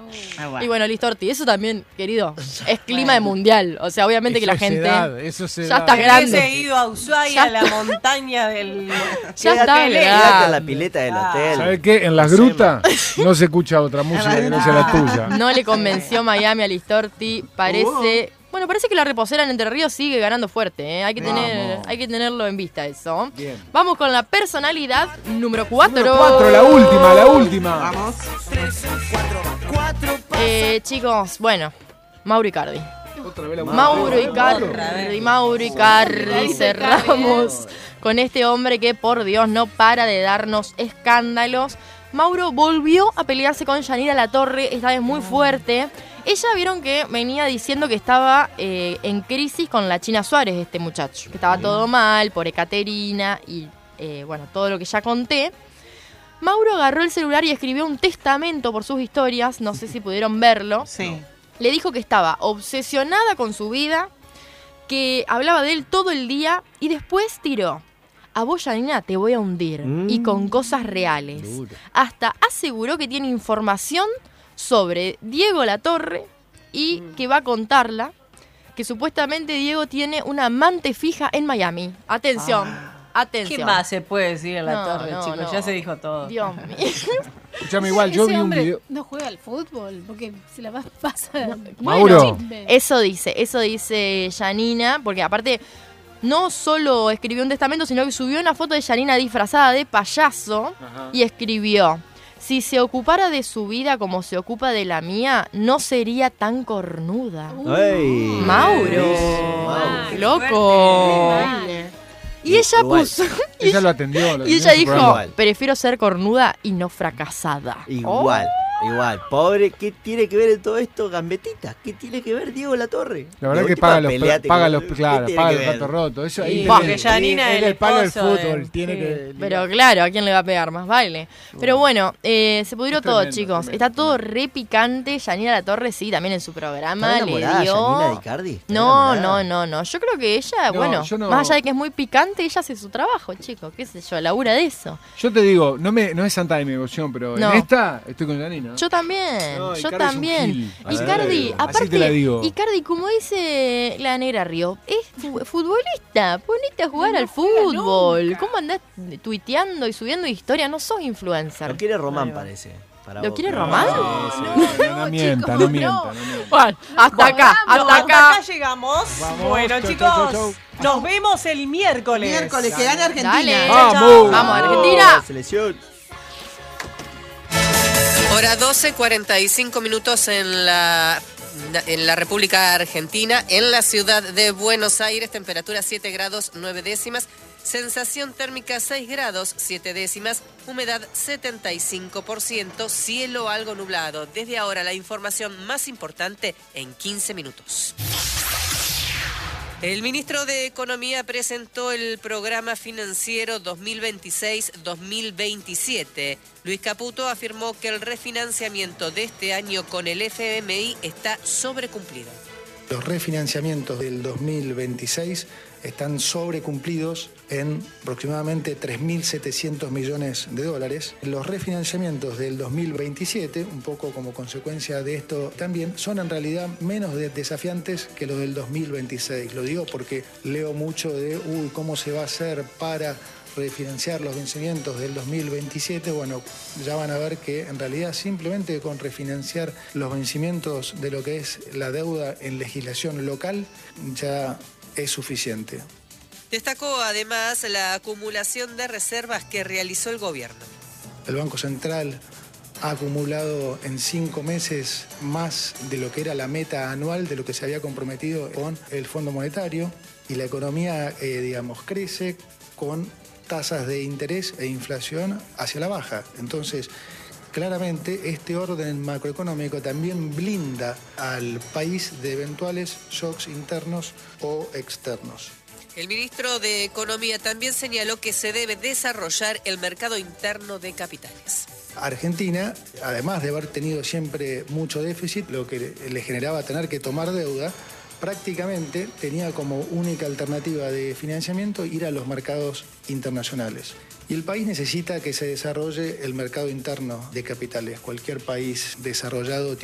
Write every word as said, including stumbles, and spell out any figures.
Ah, bueno. Y bueno, Listorti, eso también, querido, es clima de mundial. O sea, obviamente que la gente Edad, eso es ya edad. está Hubiese grande. ido a Ushuaia, a la montaña del... Ya está Quédate en la grande. pileta del Ah. hotel. ¿Sabes qué? En las grutas no se escucha otra música que no sea la tuya. No le convenció Miami a Listorti. Parece... Bueno, parece que la reposera en Entre Ríos sigue ganando fuerte, ¿eh? Hay que tener, Vamos. hay que tenerlo en vista eso. Bien. Vamos con la personalidad número cuatro. Número cuatro, la última, la última. Vamos. Eh, chicos, bueno, Mauro Icardi. Otra vez la Mauro Mauro. Icardi, Mauro Icardi, cerramos con este hombre que por Dios no para de darnos escándalos. Mauro volvió a pelearse con Yanira Latorre, esta vez muy fuerte. Ella vieron que venía diciendo que estaba eh, en crisis con la China Suárez, este muchacho, que estaba todo mal por Ekaterina y eh, bueno, todo lo que ya conté. Mauro agarró el celular y escribió un testamento por sus historias, no sé si pudieron verlo. Sí. Le dijo que estaba obsesionada con su vida, que hablaba de él todo el día y después tiró: a vos, Yanina, te voy a hundir, Mm. y con cosas reales. Duro. Hasta aseguró que tiene información sobre Diego Latorre y que va a contarla, que supuestamente Diego tiene una amante fija en Miami. Atención, atención. ¿Qué más se puede decir en la No, torre, no, chicos? no. Ya se dijo todo. Dios mío. Escuchame, igual, yo Ese vi un hombre video. no juega al fútbol, porque se la va- pasa... Mauro. chisme. Eso dice, eso dice Yanina, porque aparte no solo escribió un testamento, sino que subió una foto de Yanina disfrazada de payaso y escribió: si se ocupara de su vida como se ocupa de la mía, no sería tan cornuda. Ay. Mauro, Mauro. loco. Vale. Y ella Igual. puso, y Ella lo atendió. lo y atendió ella en su dijo: programa. Igual. prefiero ser cornuda y no fracasada. Igual, igual. Pobre, ¿qué tiene que ver en todo esto, Gambetita? ¿qué tiene que ver Diego Latorre? La verdad De que última, paga los, peleate paga con- los, ¿qué claro, tiene paga que los ver? platos rotos. Eso ahí Sí, tenés- porque Yanina es es el el palo del esposo de- fútbol. Tiene sí. que. Pero claro, ¿a quién le va a pegar más baile? Pero bueno, eh, se pudrió Es todo, tremendo, chicos. tremendo, Está todo re picante. Yanina Latorre, sí, también en su programa ¿Está le enamorada dio... Yanina de Icardi? ¿Está No, enamorada? no, no, no. Yo creo que ella, No, bueno, yo no- más allá de que es muy picante, ella hace su trabajo, chicos. ¿Qué sé yo? Labura de eso. Yo te digo, no, me, no es santa de mi devoción, pero No. en esta estoy con Janina. Yo también, No, yo Icardi es un también. gil. Icardi, Así aparte, te la digo. Icardi, como dice la negra Río, es fu- futbolista. Ponete a jugar No al juega fútbol. nunca. ¿Cómo andás tuiteando y subiendo historias? No sos influencer. Lo quiere Román, Ahí va. parece. para ¿Lo vos. quiere No, Román? sí, sí. No, no, no mienta, chicos, no no. mienta, no mienta. Bueno, hasta acá, No, hasta hasta acá. acá llegamos. Vamos, bueno, chau, chicos, chau, chau, nos vemos el miércoles. Miércoles, que gane Argentina. Dale. ¡Vamos! Vamos, Argentina. Selección. Hora doce, cuarenta y cinco minutos en la, en la República Argentina, en la ciudad de Buenos Aires, temperatura siete grados nueve décimas, sensación térmica seis grados siete décimas, humedad setenta y cinco por ciento, cielo algo nublado. Desde ahora la información más importante en quince minutos. El ministro de Economía presentó el programa financiero dos mil veintiséis dos mil veintisiete. Luis Caputo afirmó que el refinanciamiento de este año con el F M I está sobrecumplido. Los refinanciamientos del dos mil veintiséis están sobrecumplidos en aproximadamente tres mil setecientos millones de dólares. Los refinanciamientos del dos mil veintisiete, un poco como consecuencia de esto también, son en realidad menos de- desafiantes que los del dos mil veintiséis. Lo digo porque leo mucho de, uy, ¿cómo se va a hacer para refinanciar los vencimientos del dos mil veintisiete? Bueno, ya van a ver que en realidad simplemente con refinanciar los vencimientos de lo que es la deuda en legislación local ya es suficiente. Destacó además la acumulación de reservas que realizó el gobierno. El Banco Central ha acumulado en cinco meses más de lo que era la meta anual de lo que se había comprometido con el Fondo Monetario, y la economía, eh, digamos, crece con tasas de interés e inflación hacia la baja. Entonces, claramente este orden macroeconómico también blinda al país de eventuales shocks internos o externos. El ministro de Economía también señaló que se debe desarrollar el mercado interno de capitales. Argentina, además de haber tenido siempre mucho déficit, lo que le generaba tener que tomar deuda, prácticamente tenía como única alternativa de financiamiento ir a los mercados internacionales. Y el país necesita que se desarrolle el mercado interno de capitales. Cualquier país desarrollado tiene